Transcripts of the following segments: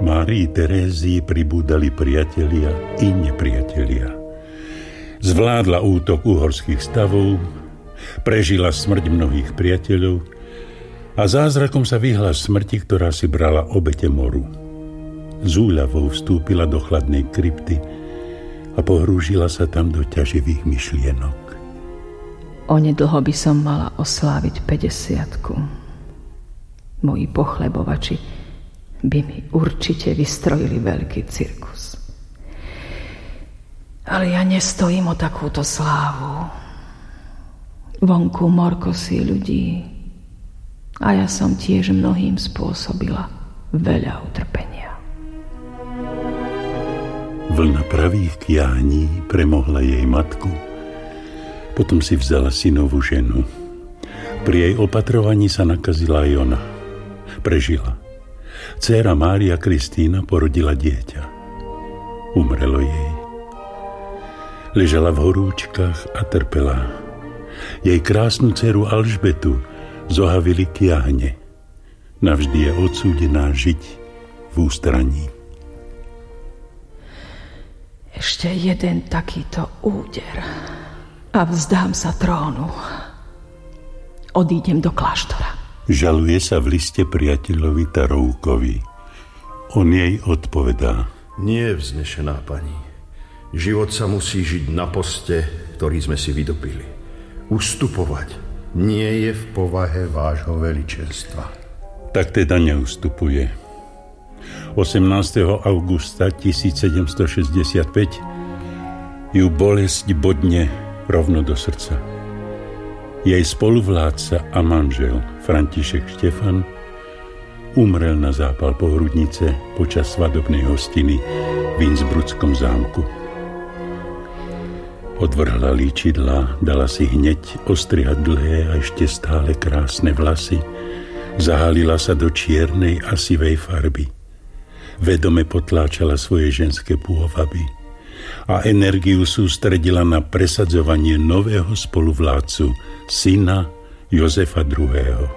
Márii Terézii pribúdali priatelia i nepriatelia. Zvládla útok uhorských stavov, prežila smrť mnohých priateľov a zázrakom sa vyhla smrti, ktorá si brala obete moru. S úľavou vstúpila do chladnej krypty a pohrúžila sa tam do ťaživých myšlienok. Onedlho by som mala osláviť 50-ku. Moji pochlebovači by mi určite vystrojili veľký cirkus. Ale ja nestojím o takúto slávu. Vonku morkosí ľudí a ja som tiež mnohým spôsobila veľa utrpenia. Vlna pravých kiahní premohla jej matku. Potom si vzala synovú ženu. Pri jej opatrovaní sa nakazila aj ona. Prežila. Dcéra Mária Kristína porodila dieťa. Umrelo jej. Ležala v horúčkach a trpela. Jej krásnu dceru Alžbetu zohavili kiahne. Navždy je odsúdená žiť v ústraní. Ešte jeden takýto úder a vzdám sa trónu. Odídem do kláštora. Žaluje sa v liste priateľovi Taroukovi. On jej odpovedá. Nie, vznešená pani. Život sa musí žiť na poste, ktorý sme si vydobili. Ustupovať nie je v povahe vášho veličenstva. Tak teda neustupuje. 18. augusta 1765 ju bolesť bodne rovno do srdca. Jej spoluvládca a manžel František Štefan umrel na zápal pohrudnice počas svadobnej hostiny v Innsbruckom zámku. Odvrhla líčidlá, dala si hneď ostrihať dlhé a ešte stále krásne vlasy, zahalila sa do čiernej a sivej farby. Vedome potláčala svoje ženské pôvaby a energiu sústredila na presadzovanie nového spoluvládcu, syna Jozefa II.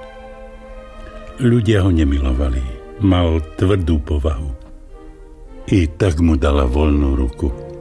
Ľudia ho nemilovali, mal tvrdú povahu. I tak mu dala voľnú ruku.